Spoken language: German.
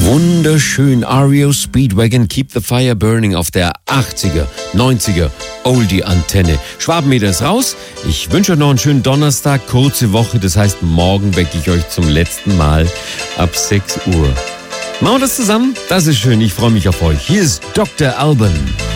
Wunderschön, REO Speedwagon, Keep the Fire Burning auf der 80er, 90er Oldie-Antenne. Schwabenmeter ist raus. Ich wünsche euch noch einen schönen Donnerstag, kurze Woche. Das heißt, morgen wecke ich euch zum letzten Mal ab 6 Uhr. Machen wir das zusammen? Das ist schön. Ich freue mich auf euch. Hier ist Dr. Alban.